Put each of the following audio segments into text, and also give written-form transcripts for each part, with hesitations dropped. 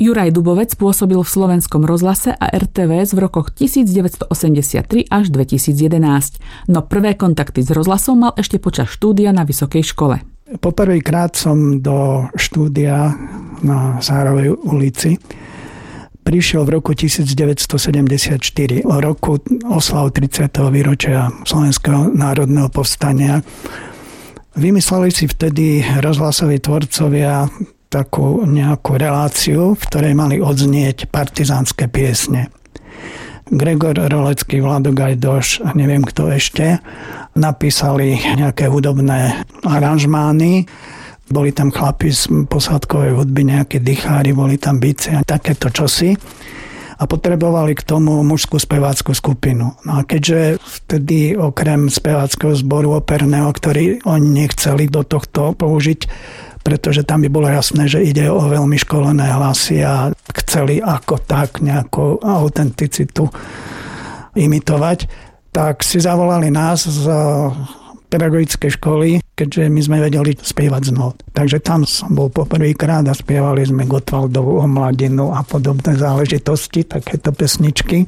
Juraj Dubovec pôsobil v Slovenskom rozhlase a RTVS v rokoch 1983 až 2011. No prvé kontakty s rozhlasom mal ešte počas štúdia na vysokej škole. Poprvýkrát som do štúdia na Zárovej ulici prišiel v roku 1974, o roku oslav 30. výročia Slovenského národného povstania. Vymysleli si vtedy rozhlasoví tvorcovia takú nejakú reláciu, v ktorej mali odznieť partizánske piesne. Gregor Rolecký, Vlado Gajdoš a neviem kto ešte napísali nejaké hudobné aranžmány. Boli tam chlapi z posádkovej hudby, nejaké dychári, boli tam bicie a takéto čosi. A potrebovali k tomu mužskú spevácku skupinu. No a keďže vtedy okrem speváckeho zboru operného, ktorý oni nechceli do tohto použiť, pretože tam by bolo jasné, že ide o veľmi školené hlasy a chceli ako tak nejakú autenticitu imitovať, tak si zavolali nás z pedagogickej školy, keďže my sme vedeli spievať z nót. Takže tam som bol poprvýkrát a spievali sme Gottwaldovú Omladinu a podobné záležitosti, takéto pesničky.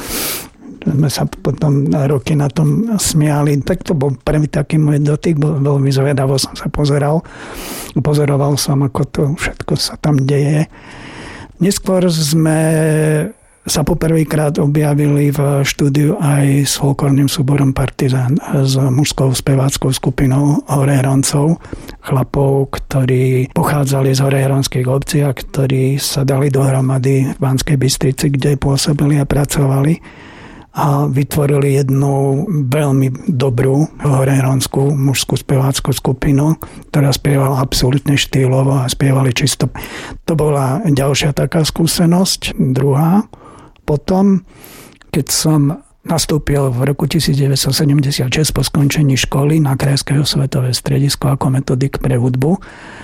Sme sa potom roky na tom smiali. Tak to bol prvý taký môj dotyk, veľmi zvedavo som sa pozeral. Pozoroval som, ako to všetko sa tam deje. Neskôr sme sa poprvýkrát objavili v štúdiu aj s folklórnym súborom Partizán, s mužskou speváckou skupinou Horehroncov, chlapov, ktorí pochádzali z horehronských obcí a ktorí sa dali dohromady v Banskej Bystrici, kde pôsobili a pracovali a vytvorili jednu veľmi dobrú horehronskú mužskú spevácku skupinu, ktorá spievala absolútne štýlovo a spievali čisto. To bola ďalšia taká skúsenosť. Druhá. Potom, keď som nastúpil v roku 1976 po skončení školy na Krajské osvetové stredisko ako metodik pre hudbu,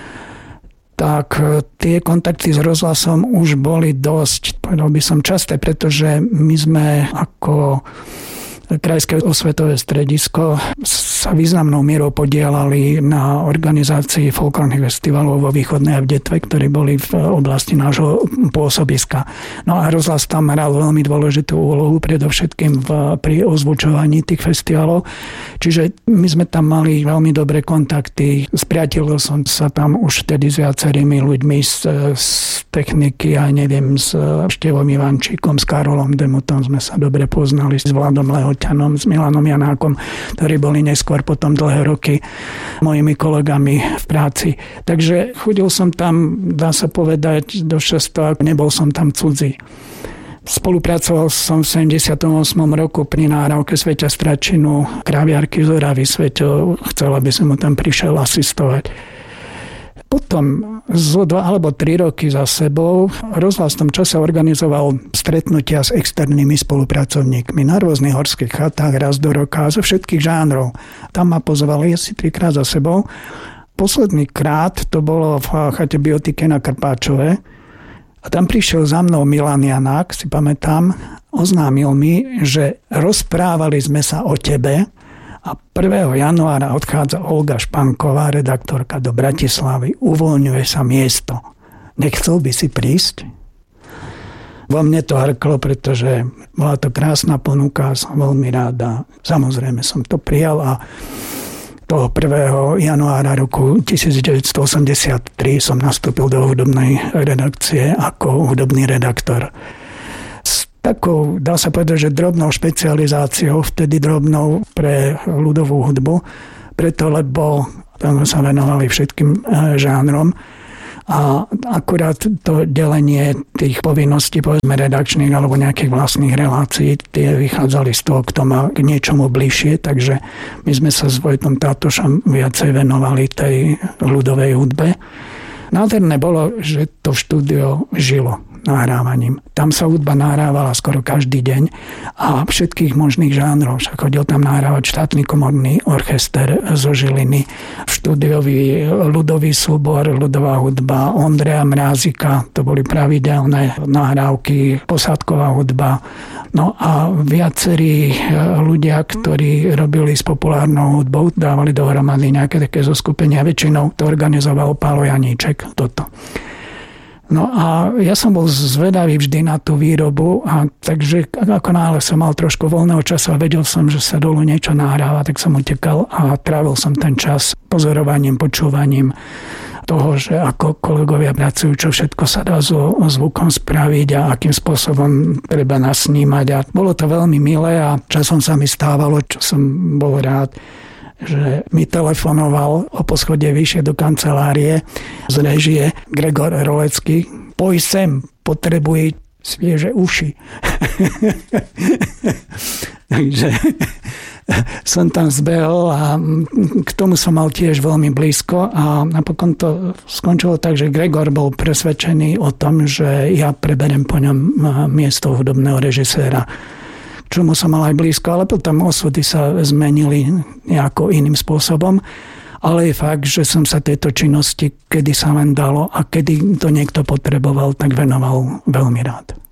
tak tie kontakty s rozhlasom už boli dosť, povedal by som, časté, pretože my sme ako Krajské osvetové stredisko sa významnou mierou podielali na organizácii folklórnych festivalov vo Východnej a v Detve, ktorí boli v oblasti nášho pôsobiska. No a rozhlas tam hral veľmi dôležitú úlohu, predovšetkým pri ozvučovaní tých festivalov. Čiže my sme tam mali veľmi dobré kontakty. Spriateľil som sa tam už vtedy s viacerými ľuďmi z techniky a neviem, s Števom Ivančíkom, s Karolom Demutom sme sa dobre poznali, s Vladom Lehoťanom, s Milanom Janákom, ktorí boli neskôr potom dlhé roky mojimi kolegami v práci. Takže chodil som tam, dá sa povedať, do 6. Nebol som tam cudzí. Spolupracoval som v 78. roku pri nahrávke Sveťa Stračinu, Kraviarky z Oravy. Sveťo chcel, aby som mu tam prišiel asistovať. Potom 2 alebo 3 roky za sebou rozhlas v tom čase organizoval stretnutia s externými spolupracovníkmi na rôznych horských chatách raz do roka zo všetkých žánrov. Tam ma pozvali asi 3-krát za sebou. Posledný krát to bolo v chate Biotike na Krpáčove a tam prišiel za mnou Milan Janák, si pamätám, oznámil mi, že rozprávali sme sa o tebe. A 1. januára odchádza Olga Španková, redaktorka, do Bratislavy. Uvoľňuje sa miesto. Nechcel by si prísť? Vo mne to hrklo, pretože bola to krásna ponuka, som veľmi rád. Samozrejme som to prijal a toho 1. januára roku 1983 som nastúpil do hudobnej redakcie ako hudobný redaktor. Takou, dá sa povedať, že drobnou špecializáciou, vtedy drobnou pre ľudovú hudbu, preto lebo tam sa venovali všetkým žánrom a akurát to delenie tých povinností, povedzme redakčných alebo nejakých vlastných relácií, tie vychádzali z toho, kto má k niečomu bližšie, takže my sme sa s Vojtom Tátošom viacej venovali tej ľudovej hudbe. Nádherné bolo, že to štúdio žilo nahrávaním. Tam sa hudba nahrávala skoro každý deň a všetkých možných žánrov. Však chodil tam nahrávať štátny komorný orchester zo Žiliny, štúdiový ľudový súbor, ľudová hudba, Ondreja Mrázika, to boli pravidelné nahrávky, posádková hudba. No a viacerí ľudia, ktorí robili s populárnou hudbou, dávali dohromady nejaké také zoskupenia. Väčšinou to organizoval Pálo Janíček, toto. No a ja som bol zvedavý vždy na tú výrobu a takže ako náhle som mal trošku voľného času a vedel som, že sa dolu niečo nahráva, tak som utekal a trávil som ten čas pozorovaním, počúvaním toho, že ako kolegovia pracujú, čo všetko sa dá so zvukom spraviť a akým spôsobom treba nasnímať. A bolo to veľmi milé a časom sa mi stávalo, čo som bol rád, že mi telefonoval o poschodie vyššie do kancelárie z réžie Gregor Rolecký. Poj sem, potrebuje svieže uši. Takže som tam zbehol a k tomu som mal tiež veľmi blízko a napokon to skončilo tak, že Gregor bol presvedčený o tom, že ja preberiem po ňom miesto hudobného režiséra, čomu som mal aj blízko, ale potom osudy sa zmenili nejako iným spôsobom. Ale je fakt, že som sa tejto činnosti, kedy sa len dalo a kedy to niekto potreboval, tak venoval veľmi rád.